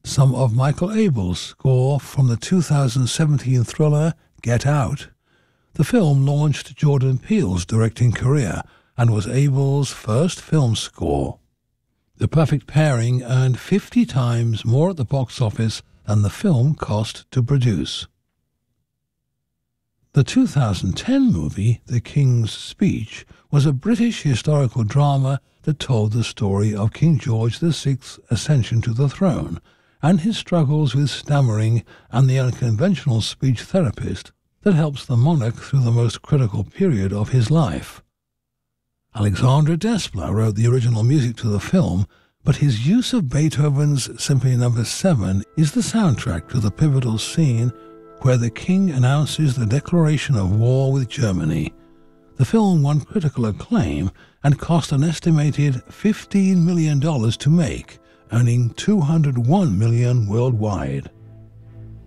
some of Michael Abels' score from the 2017 thriller Get Out. The film launched Jordan Peele's directing career and was Abels' first film score. The Perfect Pairing earned 50 times more at the box office than the film cost to produce. The 2010 movie The King's Speech was a British historical drama that told the story of King George VI's ascension to the throne and his struggles with stammering and the unconventional speech therapist that helps the monarch through the most critical period of his life. Alexandre Desplat wrote the original music to the film, but his use of Beethoven's Symphony No. 7 is the soundtrack to the pivotal scene where the king announces the declaration of war with Germany. The film won critical acclaim and cost an estimated $15 million to make, earning $201 million worldwide.